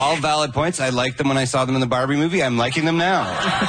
All valid points. I liked them when I saw them in the Barbie movie. I'm liking them now.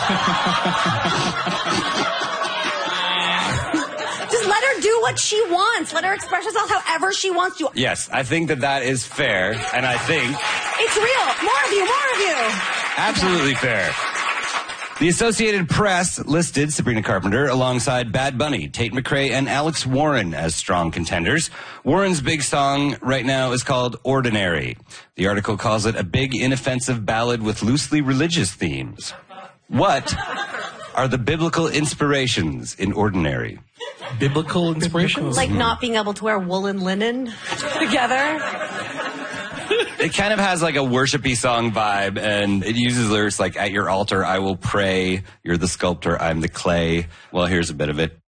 Just let her do what she wants. Let her express herself however she wants to. Yes, I think that is fair, and I think... It's real. More of you. Absolutely fair. The Associated Press listed Sabrina Carpenter alongside Bad Bunny, Tate McRae, and Alex Warren as strong contenders. Warren's big song right now is called Ordinary. The article calls it a big, inoffensive ballad with loosely religious themes. What are the biblical inspirations in Ordinary? Biblical inspirations? Like not being able to wear woolen linen together. It kind of has like a worshipy song vibe, and it uses lyrics like, at your altar I will pray, you're the sculptor, I'm the clay. Well, here's a bit of it.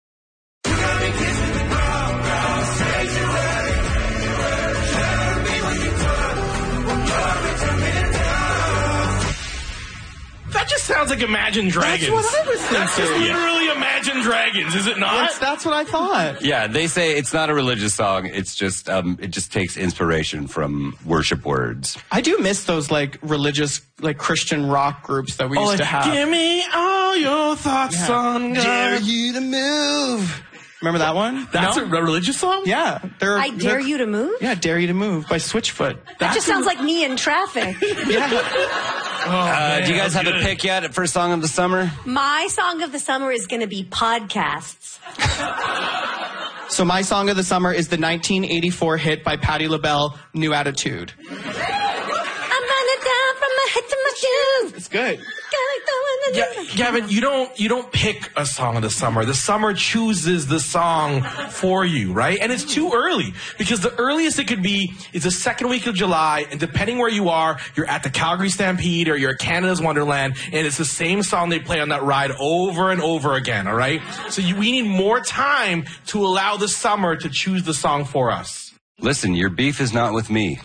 That just sounds like Imagine Dragons. That's what I was thinking. That's just literally Imagine Dragons, is it not? That's what I thought. Yeah, they say it's not a religious song. It's just, it just takes inspiration from worship words. I do miss those, like, religious, like, Christian rock groups that we used to have. Give me all your thoughts on God. Dare you to move. Remember that one? That's a religious song? Yeah. I Dare You to Move? Yeah, Dare You to Move by Switchfoot. That just sounds like me in traffic. Yeah. Do you guys have a pick yet for Song of the Summer? My Song of the Summer is going to be podcasts. So my Song of the Summer is the 1984 hit by Patti LaBelle, New Attitude. I'm running down from my head to my shoes. It's good. Yeah, Gavin, you don't pick a song of the summer. The summer chooses the song for you, right? And it's too early because the earliest it could be is the second week of July, and depending where you are, you're at the Calgary Stampede or you're at Canada's Wonderland, and it's the same song they play on that ride over and over again, all right? So we need more time to allow the summer to choose the song for us. Listen, your beef is not with me.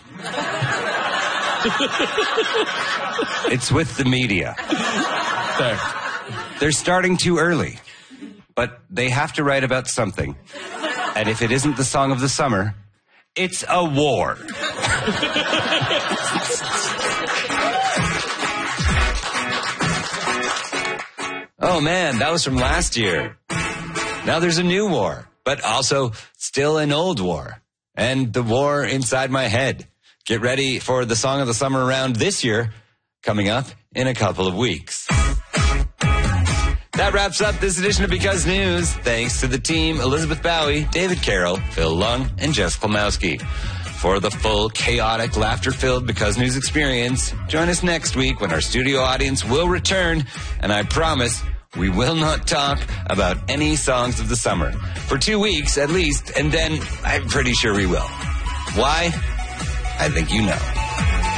It's with the media. They're starting too early, but they have to write about something. And if it isn't the Song of the Summer, it's a war. Oh man, that was from last year. Now there's a new war, but also still an old war. And the war inside my head. Get ready for the Song of the Summer round this year, coming up in a couple of weeks. That wraps up this edition of Because News. Thanks to the team, Elizabeth Bowie, David Carroll, Phil Lung, and Jess Klomowski. For the full, chaotic, laughter-filled Because News experience, join us next week when our studio audience will return, and I promise we will not talk about any songs of the summer. For 2 weeks, at least, and then I'm pretty sure we will. Why? I think you know.